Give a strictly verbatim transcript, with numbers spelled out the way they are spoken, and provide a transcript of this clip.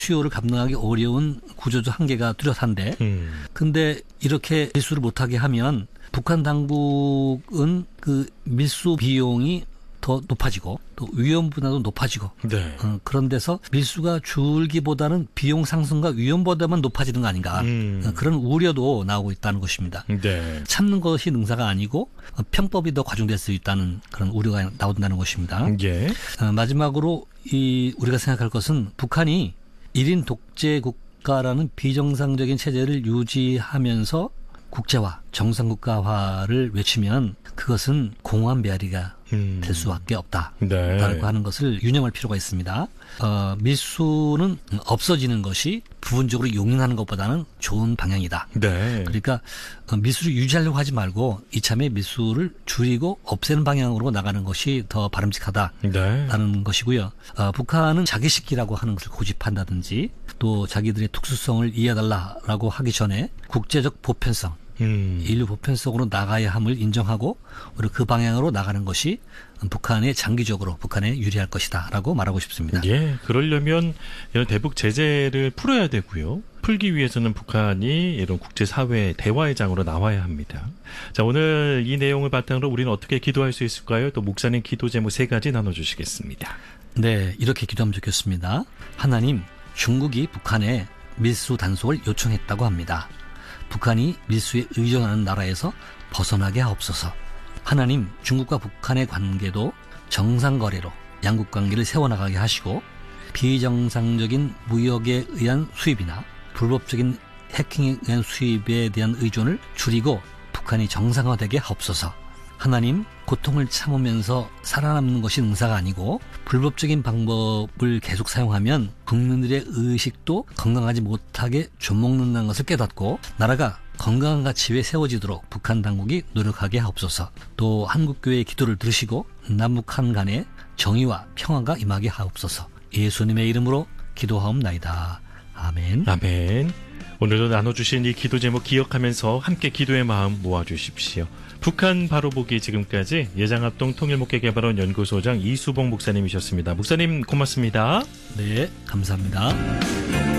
수요를 감당하기 어려운 구조적 한계가 뚜렷한데 음. 근데 이렇게 밀수를 못하게 하면 북한 당국은 그 밀수 비용이 더 높아지고 또 위험 분야도 높아지고 네. 어, 그런 데서 밀수가 줄기보다는 비용 상승과 위험보다만 높아지는 거 아닌가 음. 어, 그런 우려도 나오고 있다는 것입니다. 네. 참는 것이 능사가 아니고 어, 편법이 더 과중될 수 있다는 그런 우려가 나온다는 것입니다. 예. 어, 마지막으로 이 우리가 생각할 것은 북한이 일 인 독재 국가라는 비정상적인 체제를 유지하면서 국제화, 정상국가화를 외치면 그것은 공허한 메아리가 음. 될 수밖에 없다라고 네. 하는 것을 유념할 필요가 있습니다. 어, 밀수는 없어지는 것이 부분적으로 용인하는 것보다는 좋은 방향이다. 네. 그러니까 밀수를 유지하려고 하지 말고 이참에 밀수를 줄이고 없애는 방향으로 나가는 것이 더 바람직하다라는 네. 것이고요. 어, 북한은 자기식기라고 하는 것을 고집한다든지 또 자기들의 특수성을 이해해달라고 하기 전에 국제적 보편성, 음. 인류 보편성으로 나가야 함을 인정하고 그리고 그 방향으로 나가는 것이 북한에 장기적으로 북한에 유리할 것이다라고 말하고 싶습니다. 예, 그러려면 이런 대북 제재를 풀어야 되고요. 풀기 위해서는 북한이 이런 국제사회 대화의 장으로 나와야 합니다. 자, 오늘 이 내용을 바탕으로 우리는 어떻게 기도할 수 있을까요? 또 목사님 기도 제목 세 가지 나눠주시겠습니다. 네, 이렇게 기도하면 좋겠습니다. 하나님, 중국이 북한에 밀수 단속을 요청했다고 합니다. 북한이 밀수에 의존하는 나라에서 벗어나게 하옵소서. 하나님, 중국과 북한의 관계도 정상거래로 양국 관계를 세워나가게 하시고 비정상적인 무역에 의한 수입이나 불법적인 해킹에 의한 수입에 대한 의존을 줄이고 북한이 정상화되게 하옵소서. 하나님, 고통을 참으면서 살아남는 것이 능사가 아니고 불법적인 방법을 계속 사용하면 국민들의 의식도 건강하지 못하게 좀먹는다는 것을 깨닫고 나라가 건강한 가치에 세워지도록 북한 당국이 노력하게 하옵소서. 또 한국교회의 기도를 들으시고 남북한 간에 정의와 평화가 임하게 하옵소서. 예수님의 이름으로 기도하옵나이다. 아멘. 아멘. 오늘도 나눠주신 이 기도 제목 기억하면서 함께 기도의 마음 모아주십시오. 북한 바로보기 지금까지 예장합동 통일목회개발원 연구소장 이수봉 목사님이셨습니다. 목사님 고맙습니다. 네, 감사합니다.